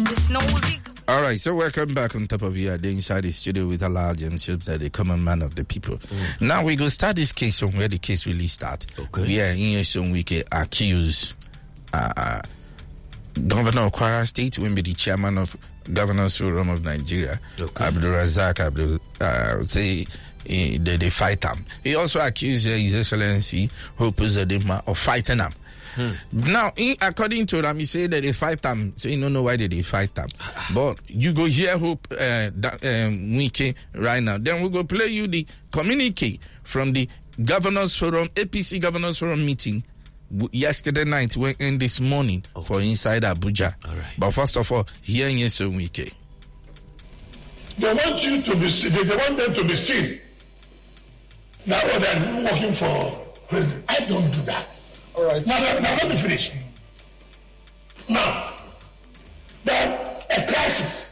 All right, so welcome back on top of you. The inside the studio with Allah James Ships, the common man of the people. Now we go start this case from where the case really start. Okay. Yeah, in some we can accuse Governor of Kwara State, will be the chairman of Governors Forum of Nigeria, Abdul Razak say they fight him. He also accused His Excellency Hope Uzodinma of fighting him. Now, according to them, he said that they fight them. So you don't know why they fight them. But you go hear Hope Wike right now. Then we go play you the communique from the Governors Forum, APC Governors Forum meeting yesterday night, went in this morning for inside Abuja. All right. But first of all, hear Nyesom Wike. They want you to be seen. They want them to be seen. Now they're working for president. I don't do that. All right. Now let me finish. Now, there's a crisis.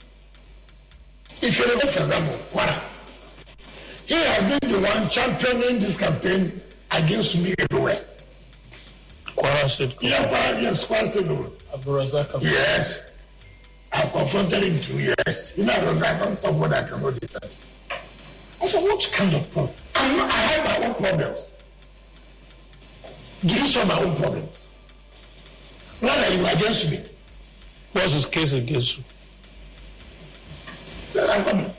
If you look, for example, Kwara, he has been the one championing this campaign against me everywhere. Kwara State. Yeah, Kwara, yes, Kwara State. Abdul Razak. Yes. I've confronted him too, yes. You know, I don't talk what I cannot defend. I said, what kind of problem? I have my own problems. Do you solve my own problems? Not that you are against me. What's his case against you? Well, I'm coming.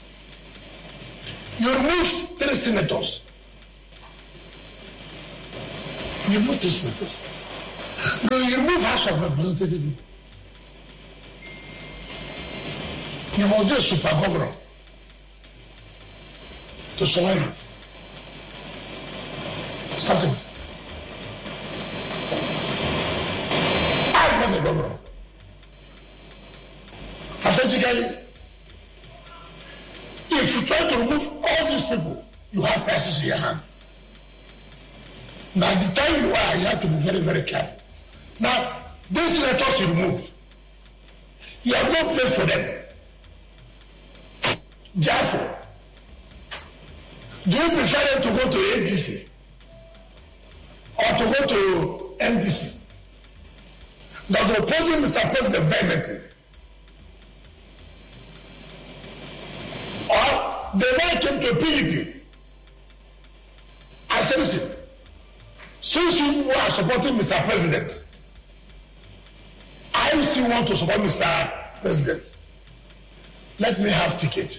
You removed 3 senators. You removed 3 senators. You remove House of Representatives. You must be a super governor to survive it. Start it. I'm not a governor. Strategically, if you try to remove all these people, you have crisis in your hand. Now, the time you have to be very, very careful. Now, these senators you removed, you have no place for them. Therefore, do you prefer them to go to ADC or to go to NDC? That opposing Mr. President vehemently. Or they now came to PDP. I said, listen, since you are supporting Mr. President, I still want to support Mr. President. Let me have ticket.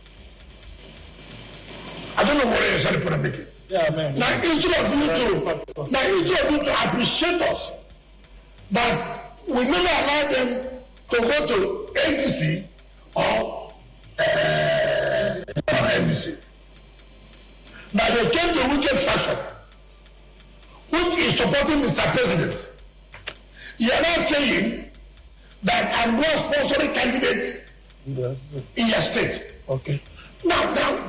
I don't know what you're trying to put a big. Yeah, man. Now each of you to appreciate us that we never allow them to go to NDC or NDC. Now they came to wicked faction, which is supporting Mr. President. You are not saying that I'm not sponsoring candidates in your state. Okay. Now,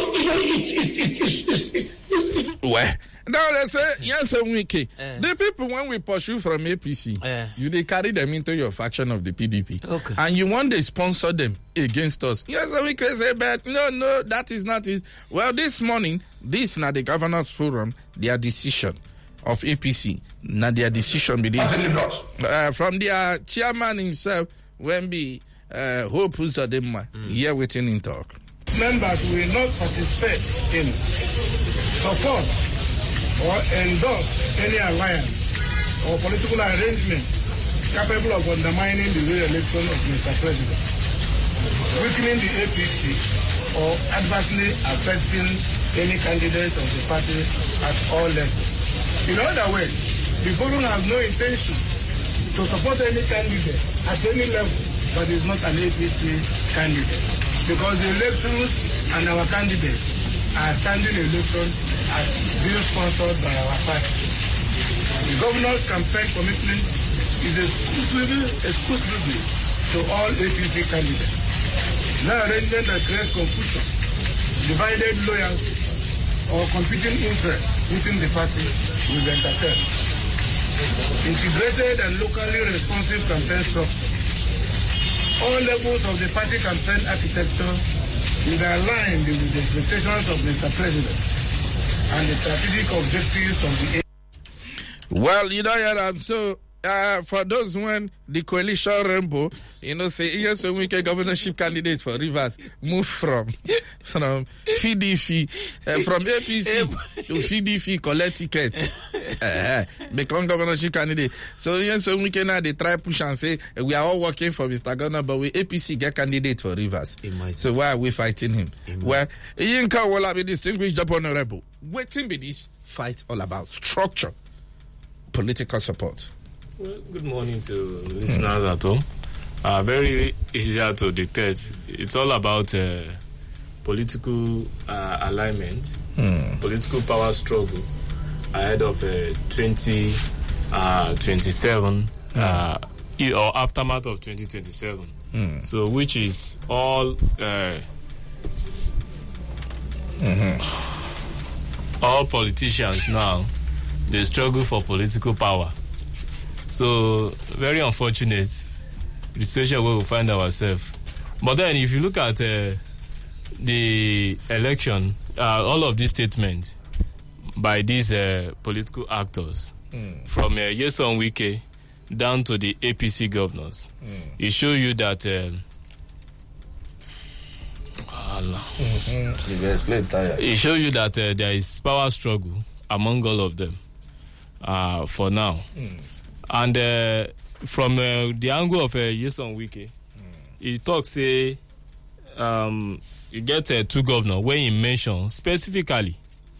it's Well, now let's say, yes, Wike. The people, when we pursue from APC, you they carry them into your faction of the PDP. Okay. And you want to sponsor them against us. Yes, Wike say, but no, that is not it. Well, this morning, this now the Governors Forum, their decision of APC, now their decision be this. From their chairman himself, when be Hope Uzodinma, here waiting in talk. Members will not participate in, support, or endorse any alliance or political arrangement capable of undermining the re-election of Mr. President, weakening the APC, or adversely affecting any candidate of the party at all levels. In other words, the forum has no intention to support any candidate at any level, but is not an APC candidate. Because the elections and our candidates are standing elections as being sponsored by our party. The governor's campaign commitment is exclusively to all APC candidates. No arrangement that creates confusion, divided loyalty, or competing interests within the party will be entertained. Integrated and locally responsive campaign structure. All levels of the party campaign architecture will align with the expectations of Mr. President and the strategic objectives of the. Well, you know, so for those when the coalition rainbow, say yes, when we get governorship candidate for Rivers move from FDF, from APC to FDF, collect tickets, become governorship candidate. So yes, when we can they try push and say we are all working for Mr. Governor, but we APC get candidate for Rivers. So why are we fighting him? Well, Yinka will be distinguished honorable. Waiting be this fight all about structure, political support. Well, good morning to listeners at home. Very easier to dictate. It's all about political alignment, political power struggle ahead of 2027 or aftermath of 2027. So, which is all all politicians now, they struggle for political power. So, very unfortunate the situation where we find ourselves. But then, if you look at the election, all of these statements by these political actors, from Nyesom Wike down to the APC governors, it shows you that it shows you that there is power struggle among all of them for now. And from the angle of Nyesom Wike, he talks, say, you get two governors when he mentions specifically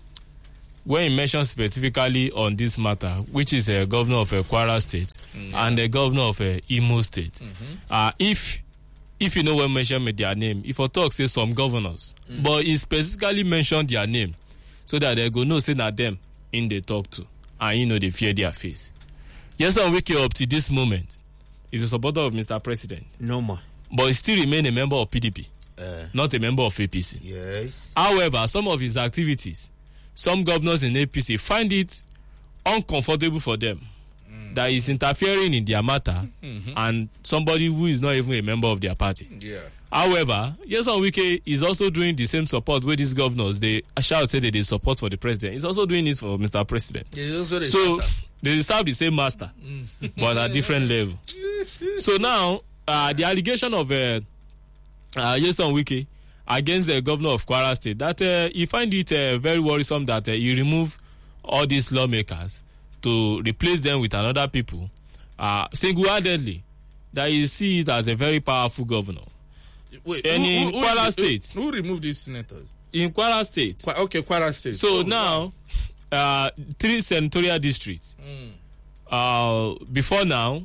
on this matter, which is a governor of Kwara State and a governor of Imo State. If you know when mention their name, if I talk, say some governors, but he specifically mentioned their name so that they go know, say not them in they talk to, and they fear their face. Nyesom Wike up to this moment is a supporter of Mr. President. No more. But he still remain a member of PDP, not a member of APC. Yes. However, some of his activities, some governors in APC find it uncomfortable for them that he's interfering in their matter and somebody who is not even a member of their party. Yeah. However, Nyesom Wike is also doing the same support with these governors. They shall say that they support for the president. He's also doing it for Mr. President. So they serve the same master, but at different level. So now, the allegation of Nyesom Wike against the governor of Kwara State, that he find it very worrisome that he remove all these lawmakers to replace them with another people, single-handedly, that he sees it as a very powerful governor. Wait, in Kwara State. Who removed these senators? In Kwara State. Kwara State. So now, 3 senatorial districts. Before now,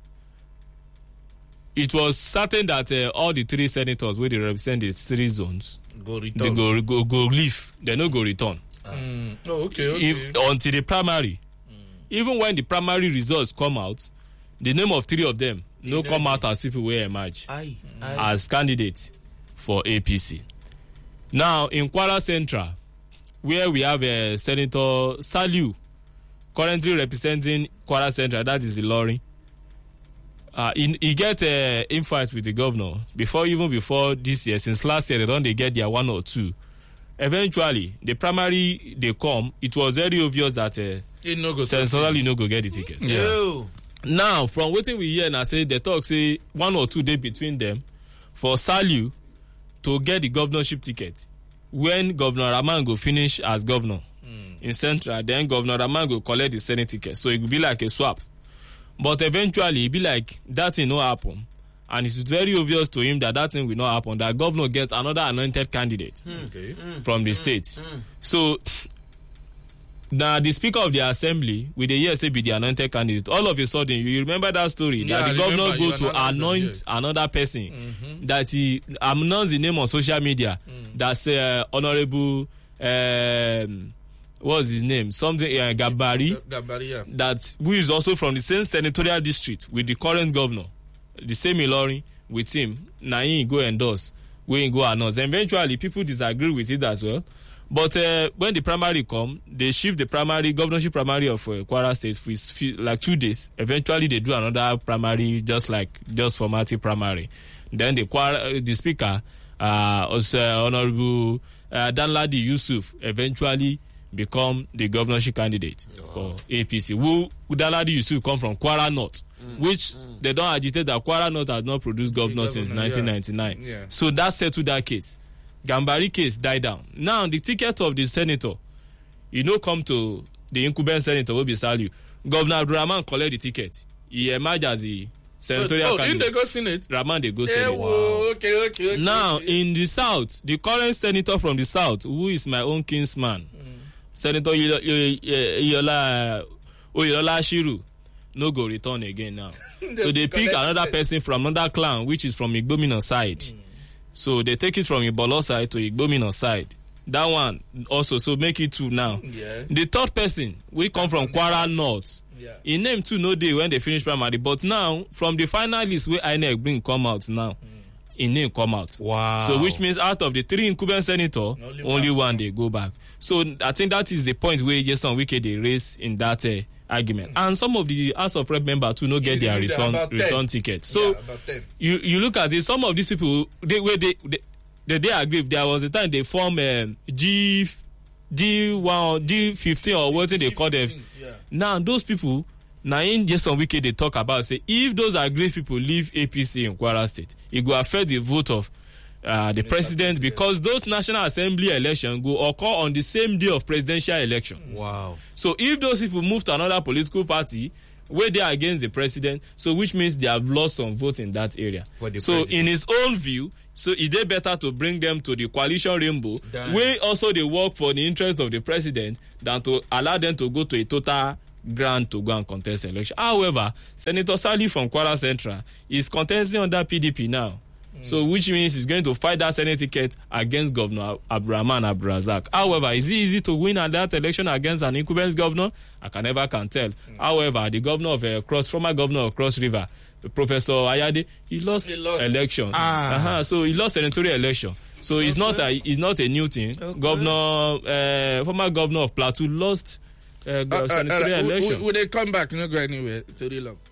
it was certain that all the 3 senators where they represent the 3 zones, they go leave. They no go return. Okay. Until the primary. Even when the primary results come out, the name of 3 of them no come out as people will emerge as candidates for APC. Now, in Kwara Central, where we have Senator Saliu, currently representing Kwara Central, that is Ilorin, he get in fight with the governor before this year. Since last year, they get their 1 or 2. Eventually, the primary they come, it was very obvious that Senator no go get the ticket. Yeah. Now, from what we hear now, say the talk say 1 or 2 days between them for Saliu to get the governorship ticket. When Governor Rahman go finish as governor in Central, then Governor Rahman go collect the Senate ticket. So it will be like a swap. But eventually, it be like that thing no happen. And it's very obvious to him that thing will not happen. That governor gets another anointed candidate from the state. So now the Speaker of the Assembly, with the year say be the anointed candidate, all of a sudden, you remember that story that the governor go to anoint another person, that he announced the name on social media, that's Honorable, what's his name? Something, Gabari, yeah. that who is also from the same senatorial district with the current governor, the same Ilorin with him. Now he go endorse, we go announce. And eventually, people disagree with it as well. But when the primary come, they shift the primary, governorship primary of Kwara State for like 2 days. Eventually, they do another primary, just formative primary. Then the speaker, Honorable Danladi Yusuf, eventually become the governorship candidate for APC. Who Danladi Yusuf come from Kwara North, which they don't agitate that Kwara North has not produced governor since 1999. Yeah. So that settled that case. Gambari case died down. Now the ticket of the senator, come to the incumbent senator will be Saliu. Governor Abdurrahman collect the ticket. He emerged as the senatorial candidate. They go Senate. Rahman they go Senate. Okay. Now in the south, the current senator from the south, who is my own kinsman, Senator Oyelola Shiru, no go return again now. So they pick another person from another clan, which is from Igbomina side. So they take it from Ibolo side to Igbomina side. That one also, so make it two now. Yes. The third person, we come from Kwara North. Yeah. In name too, no day when they finish primary. But now, from the finalists where INEC bring come out now, in name come out. Wow. So which means out of the 3 incumbent senator, only one they go back. So I think that is the point where Jason Wike they raise in that argument. And some of the House of Rep members too no get their return ticket. So you look at it, some of these people they agree. There was a time they form G1, G15 or what they call them. Yeah. Now those people, now in Jason Wike they talk about say if those agreed people leave APC in Kwara State, it will affect the vote of the president because those National Assembly elections go occur on the same day of presidential election. Wow. So if those people move to another political party where they are against the president, so which means they have lost some votes in that area. So president. In his own view, so is it better to bring them to the coalition rainbow where also they work for the interest of the president than to allow them to go to a total grant to go and contest election. However, Senator Sali from Kwara Central is contesting under PDP now. So which means he's going to fight that Senate ticket against Governor Abdurrahman Abdulrazak. However, is it easy to win at that election against an incumbent governor? I can never tell. However, the governor of former governor of Cross River, Professor Ayade, he lost election. So he lost senatorial election. So it's not a new thing. Governor, former governor of Plateau lost senatorial election. Will they come back? Not go anywhere. Too long.